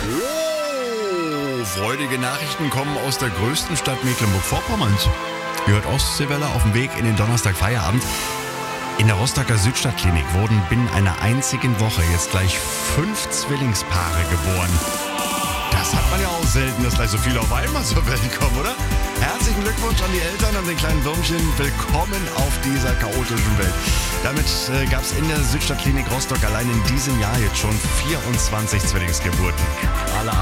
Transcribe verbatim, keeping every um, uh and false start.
Oh, freudige Nachrichten kommen aus der größten Stadt Mecklenburg-Vorpommerns. Ihr hört Ostseewelle auf dem Weg in den Donnerstagfeierabend. In der Rostocker Südstadtklinik wurden binnen einer einzigen Woche jetzt gleich fünf Zwillingspaare geboren. Das hat man ja auch selten, dass gleich so viele auf einmal zur Welt kommen, oder? Herzlichen Glückwunsch an die Eltern, an den kleinen Würmchen. Willkommen auf dieser chaotischen Welt. Damit äh, gab es in der Südstadtklinik Rostock allein in diesem Jahr jetzt schon vierundzwanzig Zwillingsgeburten. Alle